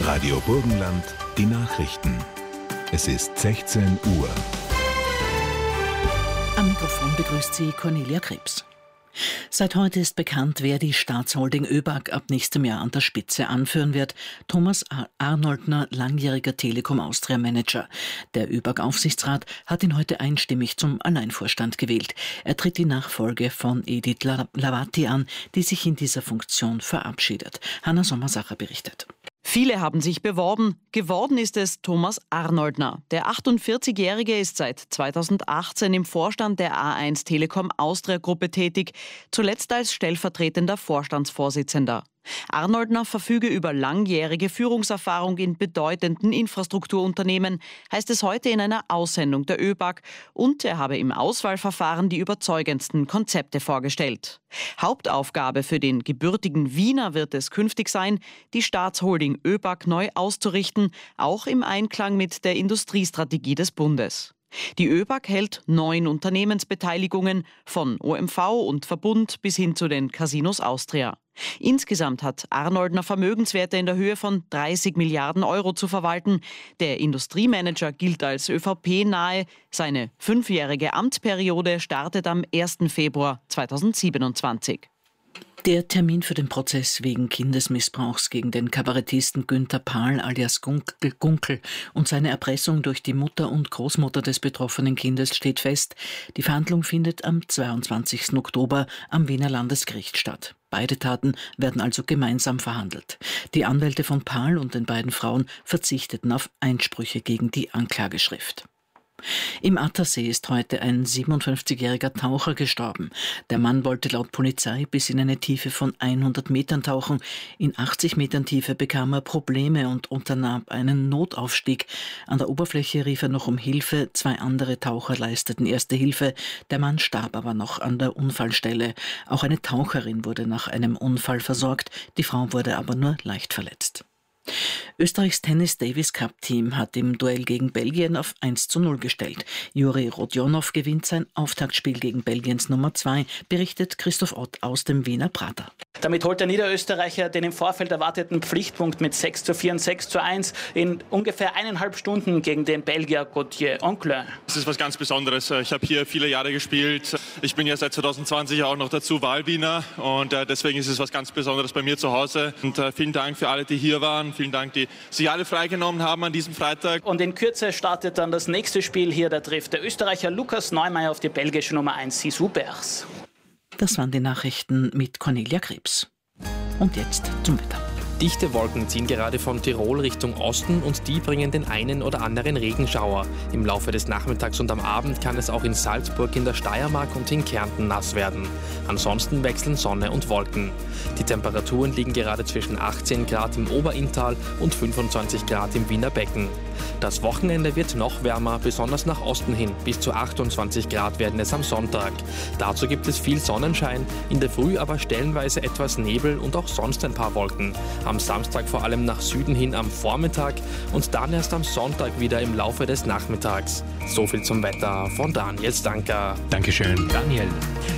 Radio Burgenland, die Nachrichten. Es ist 16 Uhr. Am Mikrofon begrüßt Sie Cornelia Krebs. Seit heute ist bekannt, wer die Staatsholding ÖBAG ab nächstem Jahr an der Spitze anführen wird. Thomas Arnoldner, langjähriger Telekom Austria Manager. Der ÖBAG-Aufsichtsrat hat ihn heute einstimmig zum Alleinvorstand gewählt. Er tritt die Nachfolge von Edith Lavati an, die sich in dieser Funktion verabschiedet. Hanna Sommersacher berichtet. Viele haben sich beworben. Geworden ist es Thomas Arnoldner. Der 48-Jährige ist seit 2018 im Vorstand der A1 Telekom Austria Gruppe tätig, zuletzt als stellvertretender Vorstandsvorsitzender. Arnoldner verfüge über langjährige Führungserfahrung in bedeutenden Infrastrukturunternehmen, heißt es heute in einer Aussendung der ÖBAG, und er habe im Auswahlverfahren die überzeugendsten Konzepte vorgestellt. Hauptaufgabe für den gebürtigen Wiener wird es künftig sein, die Staatsholding ÖBAG neu auszurichten, auch im Einklang mit der Industriestrategie des Bundes. Die ÖBAG hält 9 Unternehmensbeteiligungen von OMV und Verbund bis hin zu den Casinos Austria. Insgesamt hat Arnoldner Vermögenswerte in der Höhe von 30 Milliarden Euro zu verwalten. Der Industriemanager gilt als ÖVP-nahe. Seine 5-jährige Amtsperiode startet am 1. Februar 2027. Der Termin für den Prozess wegen Kindesmissbrauchs gegen den Kabarettisten Günther Pahl alias Gunkel und seine Erpressung durch die Mutter und Großmutter des betroffenen Kindes steht fest. Die Verhandlung findet am 22. Oktober am Wiener Landesgericht statt. Beide Taten werden also gemeinsam verhandelt. Die Anwälte von Pahl und den beiden Frauen verzichteten auf Einsprüche gegen die Anklageschrift. Im Attersee ist heute ein 57-jähriger Taucher gestorben. Der Mann wollte laut Polizei bis in eine Tiefe von 100 Metern tauchen. In 80 Metern Tiefe bekam er Probleme und unternahm einen Notaufstieg. An der Oberfläche rief er noch um Hilfe. 2 andere Taucher leisteten erste Hilfe. Der Mann starb aber noch an der Unfallstelle. Auch eine Taucherin wurde nach einem Unfall versorgt. Die Frau wurde aber nur leicht verletzt. Österreichs Tennis-Davis-Cup-Team hat im Duell gegen Belgien auf 1:0 gestellt. Juri Rodionov gewinnt sein Auftaktspiel gegen Belgiens Nummer 2, berichtet Christoph Ott aus dem Wiener Prater. Damit holt der Niederösterreicher den im Vorfeld erwarteten Pflichtpunkt mit 6:4 und 6:1 in ungefähr 1,5 Stunden gegen den Belgier Gauthier Oncle. Das ist was ganz Besonderes. Ich habe hier viele Jahre gespielt. Ich bin ja seit 2020 auch noch dazu Wahlwiener und deswegen ist es was ganz Besonderes bei mir zu Hause. Und vielen Dank für alle, die hier waren. Vielen Dank, die sich alle freigenommen haben an diesem Freitag. Und in Kürze startet dann das nächste Spiel hier. Da trifft der Österreicher Lukas Neumeier auf die belgische Nummer 1 Sisu Bers. Das waren die Nachrichten mit Cornelia Krebs. Und jetzt zum Wetter. Dichte Wolken ziehen gerade von Tirol Richtung Osten und die bringen den einen oder anderen Regenschauer. Im Laufe des Nachmittags und am Abend kann es auch in Salzburg, in der Steiermark und in Kärnten nass werden. Ansonsten wechseln Sonne und Wolken. Die Temperaturen liegen gerade zwischen 18 Grad im Oberinntal und 25 Grad im Wiener Becken. Das Wochenende wird noch wärmer, besonders nach Osten hin. Bis zu 28 Grad werden es am Sonntag. Dazu gibt es viel Sonnenschein, in der Früh aber stellenweise etwas Nebel und auch sonst ein paar Wolken. Am Samstag vor allem nach Süden hin am Vormittag und dann erst am Sonntag wieder im Laufe des Nachmittags. So viel zum Wetter von Daniel Stanker. Dankeschön, Daniel.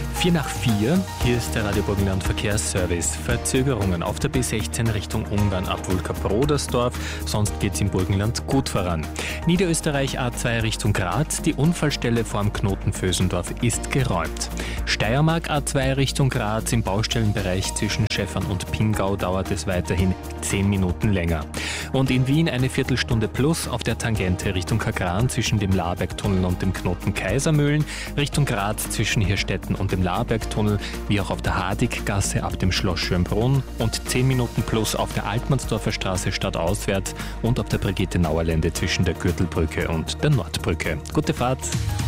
4:04, hier ist der Radio Burgenland Verkehrsservice. Verzögerungen auf der B16 Richtung Ungarn ab Wulka-Brodersdorf, sonst geht's im Burgenland gut voran. Niederösterreich A2 Richtung Graz, die Unfallstelle vorm Knoten Vösendorf ist geräumt. Steiermark A2 Richtung Graz, im Baustellenbereich zwischen Schäffern und Pingau dauert es weiterhin 10 Minuten länger. Und in Wien eine Viertelstunde plus auf der Tangente Richtung Kagran zwischen dem Laarbergtunnel und dem Knoten Kaisermühlen, Richtung Graz zwischen Hirstetten und dem Laarbergtunnel, wie auch auf der Hadiggasse ab dem Schloss Schönbrunn und 10 Minuten plus auf der Altmannsdorfer Straße stadtauswärts und auf der Brigitte-Nauer-Lände zwischen der Gürtelbrücke und der Nordbrücke. Gute Fahrt!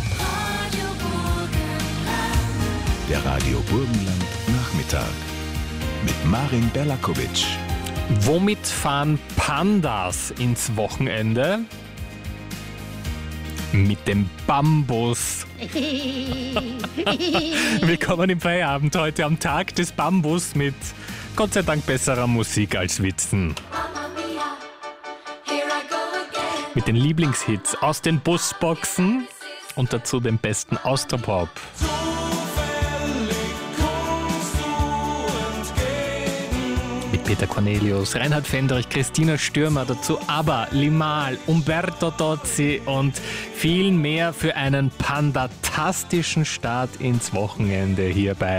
Der Radio Burgenland Nachmittag mit Marin Berlakovic. Womit fahren Pandas ins Wochenende? Mit dem Bambus. Willkommen im Feierabend heute am Tag des Bambus mit Gott sei Dank besserer Musik als Witzen. Mit den Lieblingshits aus den Busboxen und dazu den besten Austropop. Peter Cornelius, Reinhard Fendrich, Christina Stürmer, dazu ABBA, Limahl, Umberto Tozzi und viel mehr für einen pandastischen Start ins Wochenende hier bei